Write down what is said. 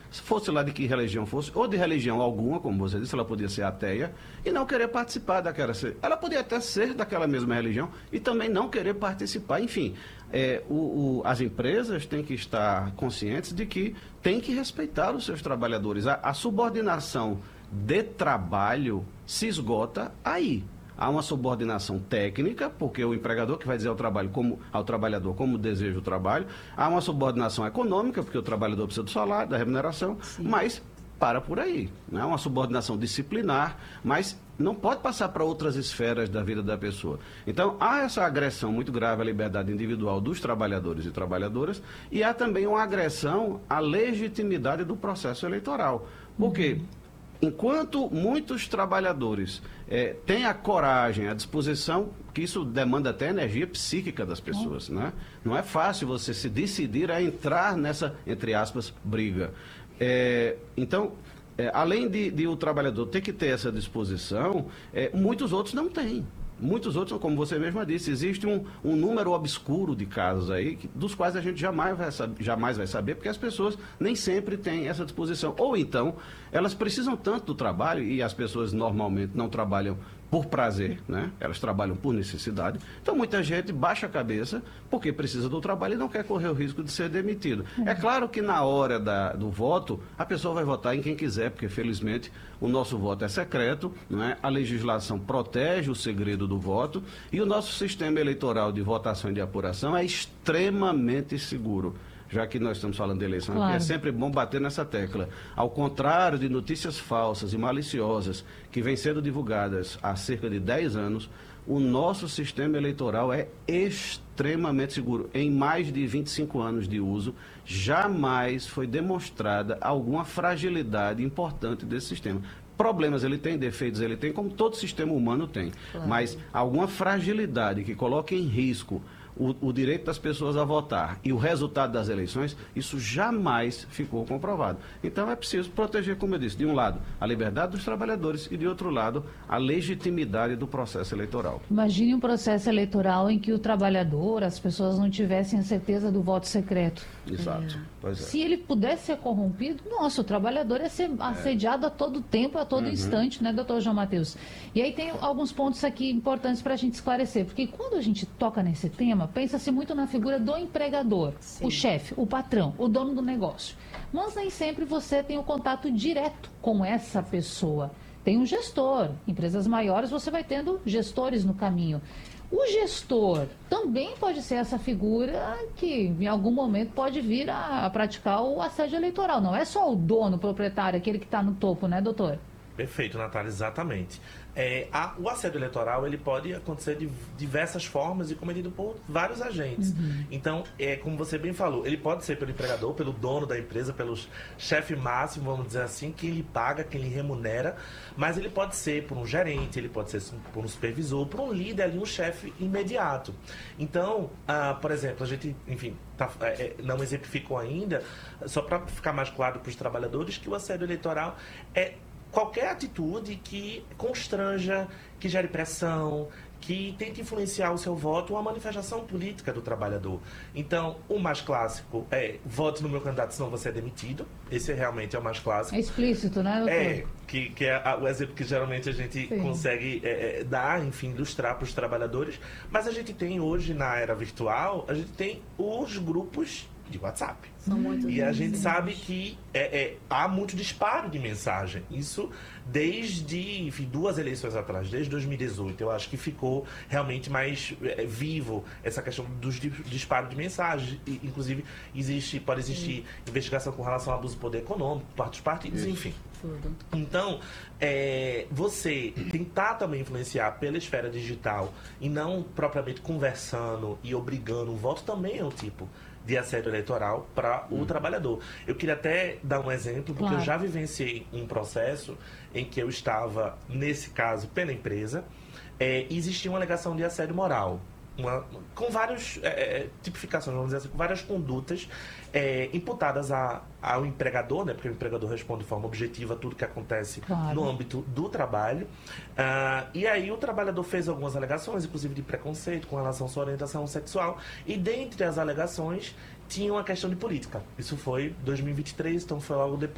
se fosse lá de que religião fosse, ou de religião alguma, como você disse, ela podia ser ateia, e não querer participar daquela... Ela podia até ser daquela mesma religião e também não querer participar. Enfim, as empresas têm que estar conscientes de que têm que respeitar os seus trabalhadores. A subordinação de trabalho se esgota aí. Há uma subordinação técnica, porque o empregador que vai dizer ao trabalhador como deseja o trabalho. Há uma subordinação econômica, porque o trabalhador precisa do salário, da remuneração, sim, mas para por aí. Não é uma subordinação disciplinar, mas não pode passar para outras esferas da vida da pessoa. Então, há essa agressão muito grave à liberdade individual dos trabalhadores e trabalhadoras, e há também uma agressão à legitimidade do processo eleitoral. Por quê? Enquanto muitos trabalhadores têm a coragem, a disposição, que isso demanda até energia psíquica das pessoas, né? Não é fácil você se decidir a entrar nessa, entre aspas, briga. Então, além de o trabalhador ter que ter essa disposição, muitos outros não têm. Muitos outros, como você mesma disse, existe um número obscuro de casos aí, dos quais a gente jamais vai saber, porque as pessoas nem sempre têm essa disposição. Ou então, elas precisam tanto do trabalho, e as pessoas normalmente não trabalham por prazer, né? Elas trabalham por necessidade. Então, muita gente baixa a cabeça porque precisa do trabalho e não quer correr o risco de ser demitido. É claro que na hora do voto, a pessoa vai votar em quem quiser, porque, felizmente, o nosso voto é secreto, não é? A legislação protege o segredo do voto e o nosso sistema eleitoral de votação e de apuração é extremamente seguro. Já que nós estamos falando de eleição, claro, é sempre bom bater nessa tecla. Ao contrário de notícias falsas e maliciosas que vêm sendo divulgadas há cerca de 10 anos, o nosso sistema eleitoral é extremamente seguro. Em mais de 25 anos de uso, jamais foi demonstrada alguma fragilidade importante desse sistema. Problemas ele tem, defeitos ele tem, como todo sistema humano tem. Claro. Mas alguma fragilidade que coloque em risco o direito das pessoas a votar e o resultado das eleições, isso jamais ficou comprovado. Então é preciso proteger, como eu disse, de um lado a liberdade dos trabalhadores e de outro lado a legitimidade do processo eleitoral. Imagine um processo eleitoral em que o trabalhador, as pessoas não tivessem a certeza do voto secreto. Exato. Pois é. Se ele pudesse ser corrompido, nossa, o trabalhador ia ser assediado a todo tempo, a todo instante, né, doutor João Matheus? E aí tem alguns pontos aqui importantes para a gente esclarecer, porque quando a gente toca nesse tema, pensa-se muito na figura do empregador, sim, o chefe, o patrão, o dono do negócio. Mas nem sempre você tem o contato direto com essa pessoa. Tem um gestor. Empresas maiores você vai tendo gestores no caminho. O gestor também pode ser essa figura que em algum momento pode vir a praticar o assédio eleitoral. Não é só o dono, o proprietário, aquele que está no topo, né, doutor? Perfeito, Natália, exatamente. O assédio eleitoral ele pode acontecer de diversas formas e cometido por vários agentes. Então, como você bem falou, ele pode ser pelo empregador, pelo dono da empresa, pelo chefe máximo, vamos dizer assim, quem lhe paga, quem lhe remunera, mas ele pode ser por um gerente, ele pode ser por um supervisor, por um líder ali, um chefe imediato. Então, por exemplo, a gente, enfim, não exemplificou ainda, só para ficar mais claro para os trabalhadores, que o assédio eleitoral é qualquer atitude que constranja, que gere pressão, que tente influenciar o seu voto ou a manifestação política do trabalhador. Então, o mais clássico é vote no meu candidato, senão você é demitido. Esse realmente é o mais clássico. É explícito, né, doutor? Que é o exemplo que geralmente a gente consegue dar, enfim, ilustrar para os trabalhadores. Mas a gente tem hoje, na era virtual, a gente tem os grupos de WhatsApp. E a gente sabe que há muito disparo de mensagem. Isso desde, enfim, 2 eleições atrás, desde 2018. Eu acho que ficou realmente mais vivo essa questão dos disparos de mensagens. E, inclusive, pode existir investigação com relação ao abuso de poder econômico por parte dos partidos, enfim. Então, você tentar também influenciar pela esfera digital e não propriamente conversando e obrigando o voto também é um tipo de assédio eleitoral para o trabalhador. Eu queria até dar um exemplo, porque eu já vivenciei um processo em que eu estava, nesse caso, pela empresa, e existia uma alegação de assédio moral. Com várias tipificações, vamos dizer assim, com várias condutas imputadas ao empregador, né, porque o empregador responde de forma objetiva a tudo que acontece no âmbito do trabalho. E aí o trabalhador fez algumas alegações, inclusive de preconceito com relação à sua orientação sexual, e dentre as alegações tinha uma questão de política. Isso foi 2023, então foi logo depois